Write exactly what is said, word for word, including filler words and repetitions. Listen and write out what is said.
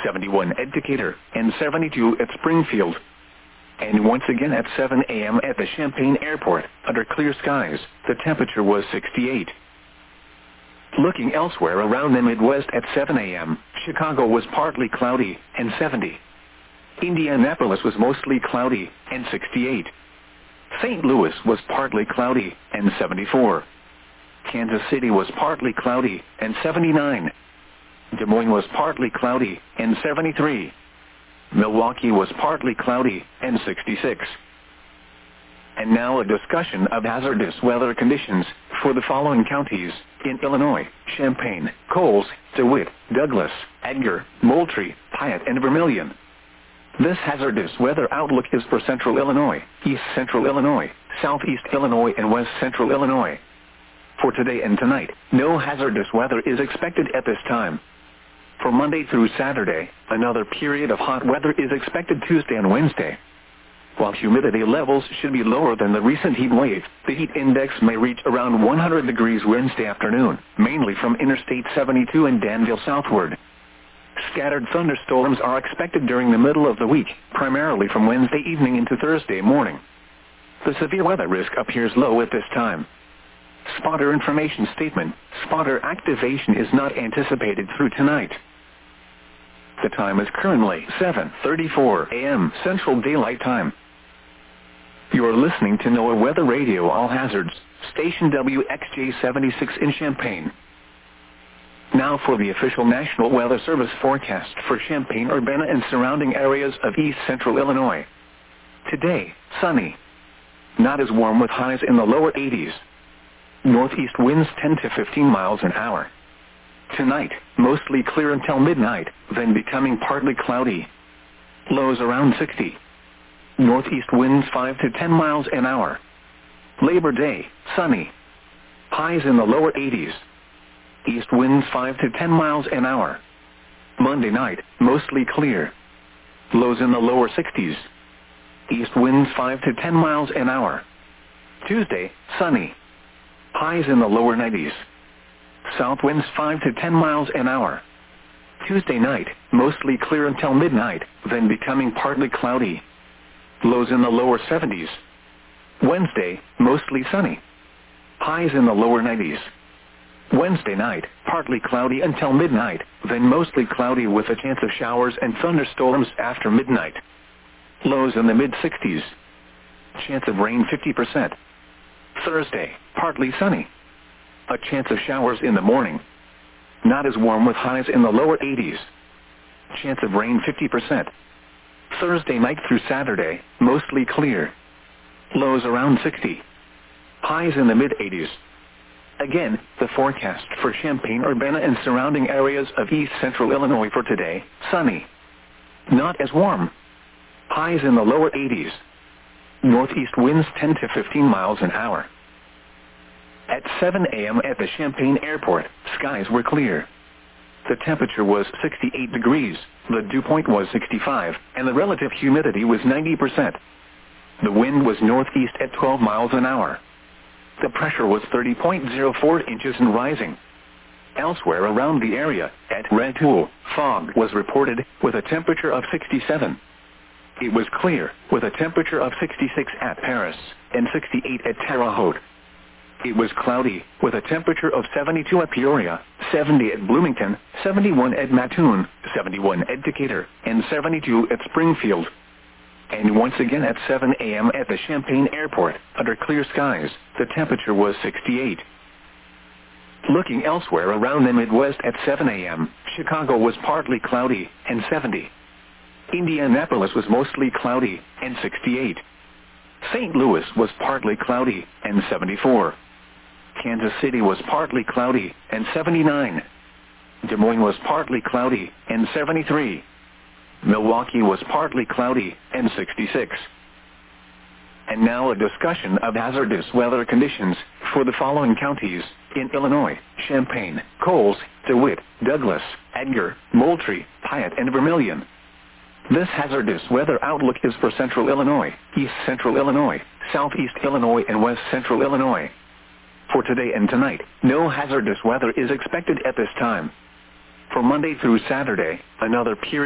seventy-one at Decatur, and seventy-two at Springfield. And once again at seven a m at the Champaign Airport, under clear skies, the temperature was sixty-eight. Looking elsewhere around the Midwest at seven a m, Chicago was partly cloudy, and seventy. Indianapolis was mostly cloudy, and sixty-eight. Saint Louis was partly cloudy, and seventy-four. Kansas City was partly cloudy, and seventy-nine. Des Moines was partly cloudy, and seventy-three. Milwaukee was partly cloudy, and sixty-six. And now a discussion of hazardous weather conditions for the following counties in Illinois: Champaign, Coles, DeWitt, Douglas, Edgar, Moultrie, Piatt, and Vermilion. This hazardous weather outlook is for Central Illinois, East Central Illinois, Southeast Illinois, and West Central Illinois. For today and tonight, no hazardous weather is expected at this time. For Monday through Saturday, another period of hot weather is expected Tuesday and Wednesday. While humidity levels should be lower than the recent heat wave, the heat index may reach around one hundred degrees Wednesday afternoon, mainly from Interstate seventy-two and Danville southward. Scattered thunderstorms are expected during the middle of the week, primarily from Wednesday evening into Thursday morning. The severe weather risk appears low at this time. Spotter information statement: spotter activation is not anticipated through tonight. The time is currently seven thirty-four a m Central Daylight Time. You are listening to NOAA Weather Radio All Hazards, station W X J seventy-six in Champaign. Now for the official National Weather Service forecast for Champaign, Urbana, and surrounding areas of East Central Illinois. Today, sunny. Not as warm with highs in the lower eighties. Northeast winds ten to fifteen miles an hour. Tonight, mostly clear until midnight, then becoming partly cloudy. Lows around sixty. Northeast winds five to ten miles an hour. Labor Day, sunny. Highs in the lower eighties. East winds five to ten miles an hour. Monday night, mostly clear. Lows in the lower sixties. East winds five to ten miles an hour. Tuesday, sunny. Highs in the lower nineties. South winds five to ten miles an hour. Tuesday night, mostly clear until midnight, then becoming partly cloudy. Lows in the lower seventies. Wednesday, mostly sunny. Highs in the lower nineties. Wednesday night, partly cloudy until midnight, then mostly cloudy with a chance of showers and thunderstorms after midnight. Lows in the mid-sixties. Chance of rain fifty percent. Thursday, partly sunny. A chance of showers in the morning. Not as warm with highs in the lower eighties. Chance of rain fifty percent. Thursday night through Saturday, mostly clear. Lows around sixty. Highs in the mid-eighties. Again, the forecast for Champaign, Urbana, and surrounding areas of East Central Illinois for today: sunny. Not as warm. Highs in the lower eighties. Northeast winds ten to fifteen miles an hour. At seven a m at the Champaign Airport, skies were clear. The temperature was sixty-eight degrees, the dew point was sixty-five, and the relative humidity was ninety percent. The wind was northeast at twelve miles an hour. The pressure was thirty point zero four inches and rising. Elsewhere around the area, at Rantoul, fog was reported, with a temperature of sixty-seven. It was clear, with a temperature of sixty-six at Paris, and sixty-eight at Terre Haute. It was cloudy, with a temperature of seventy-two at Peoria, seventy at Bloomington, seventy-one at Mattoon, seventy-one at Decatur, and seventy-two at Springfield. And once again at seven a m at the Champaign Airport, under clear skies, the temperature was sixty-eight. Looking elsewhere around the Midwest at seven a m, Chicago was partly cloudy, and seventy. Indianapolis was mostly cloudy, and sixty-eight. Saint Louis was partly cloudy, and seventy-four. Kansas City was partly cloudy, and seventy-nine. Des Moines was partly cloudy, and seventy-three. Milwaukee was partly cloudy, and sixty-six. And now a discussion of hazardous weather conditions for the following counties in Illinois: Champaign, Coles, DeWitt, Douglas, Edgar, Moultrie, Piatt, and Vermilion. This hazardous weather outlook is for Central Illinois, East Central Illinois, Southeast Illinois, and West Central Illinois. For today and tonight, no hazardous weather is expected at this time. For Monday through Saturday, another period